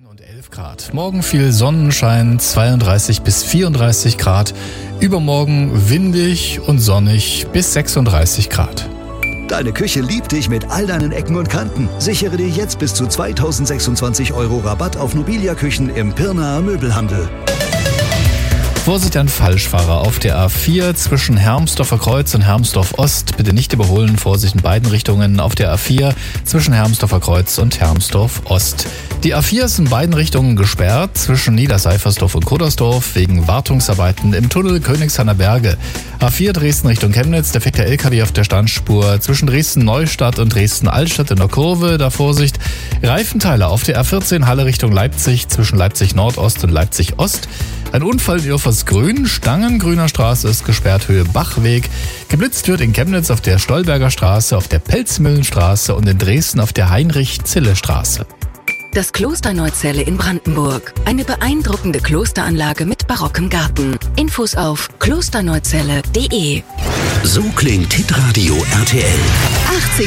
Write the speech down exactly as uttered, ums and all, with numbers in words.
und elf Grad. Morgen viel Sonnenschein, zweiunddreißig bis vierunddreißig Grad. Übermorgen windig und sonnig bis sechsunddreißig Grad. Deine Küche liebt dich mit all deinen Ecken und Kanten. Sichere dir jetzt bis zu zweitausendsechsundzwanzig Euro Rabatt auf Nobilia-Küchen im Pirnaer Möbelhandel. Vorsicht an Falschfahrer auf der A vier zwischen Hermsdorfer Kreuz und Hermsdorf Ost. Bitte nicht überholen, Vorsicht in beiden Richtungen auf der A vier zwischen Hermsdorfer Kreuz und Hermsdorf Ost. Die A vier ist in beiden Richtungen gesperrt zwischen Niederseifersdorf und Kuddersdorf wegen Wartungsarbeiten im Tunnel Königshanner Berge. A vier Dresden Richtung Chemnitz, defekter L K W auf der Standspur zwischen Dresden-Neustadt und Dresden-Altstadt in der Kurve. Da Vorsicht, Reifenteile auf der A vierzehn Halle Richtung Leipzig zwischen Leipzig-Nordost und Leipzig-Ost. Ein Unfall in Irfersgrün, Stangengrüner Straße ist gesperrt, Höhe Bachweg. Geblitzt wird in Chemnitz auf der Stolberger Straße, auf der Pelzmühlenstraße und in Dresden auf der Heinrich-Zille-Straße. Das Kloster Neuzelle in Brandenburg. Eine beeindruckende Klosteranlage mit barockem Garten. Infos auf klosterneuzelle punkt de. So klingt Hitradio R T L. achtzig